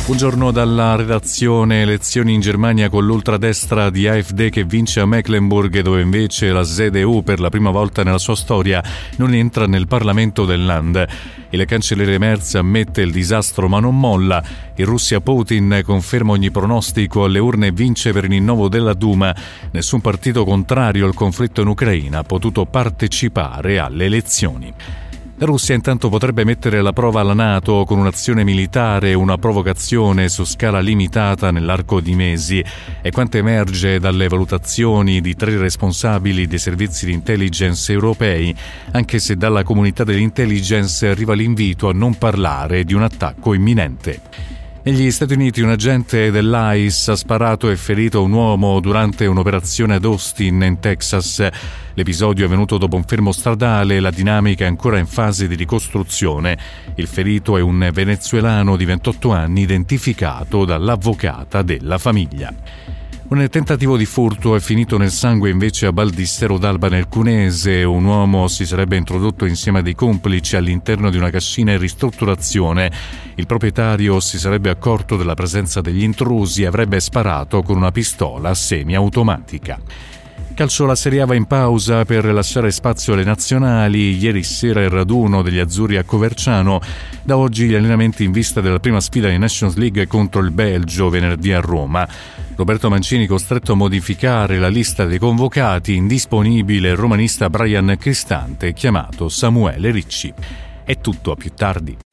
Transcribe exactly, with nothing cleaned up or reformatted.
Buongiorno dalla redazione. Elezioni in Germania con l'ultradestra di A F D che vince a Mecklenburg, dove invece la Z D U per la prima volta nella sua storia non entra nel Parlamento del Land. Il cancelliere Merz ammette il disastro ma non molla. In Russia Putin conferma ogni pronostico alle urne e vince per il rinnovo della Duma. Nessun partito contrario al conflitto in Ucraina ha potuto partecipare alle elezioni. La Russia intanto potrebbe mettere alla prova la NATO con un'azione militare e una provocazione su scala limitata nell'arco di mesi. È quanto emerge dalle valutazioni di tre responsabili dei servizi di intelligence europei, anche se dalla comunità dell'intelligence arriva l'invito a non parlare di un attacco imminente. Negli Stati Uniti un agente dell'I C E ha sparato e ferito un uomo durante un'operazione ad Austin, in Texas. L'episodio è avvenuto dopo un fermo stradale e la dinamica è ancora in fase di ricostruzione. Il ferito è un venezuelano di ventotto anni identificato dall'avvocata della famiglia. Un tentativo di furto è finito nel sangue invece a Baldissero d'Alba nel Cunese. Un uomo si sarebbe introdotto insieme a dei complici all'interno di una cascina in ristrutturazione. Il proprietario si sarebbe accorto della presenza degli intrusi e avrebbe sparato con una pistola semiautomatica. Calcio, la Serie A va in pausa per lasciare spazio alle nazionali. Ieri sera il raduno degli azzurri a Coverciano. Da oggi gli allenamenti in vista della prima sfida di Nations League contro il Belgio venerdì a Roma. Roberto Mancini costretto a modificare la lista dei convocati, indisponibile il romanista Brian Cristante, chiamato Samuele Ricci. È tutto, a più tardi.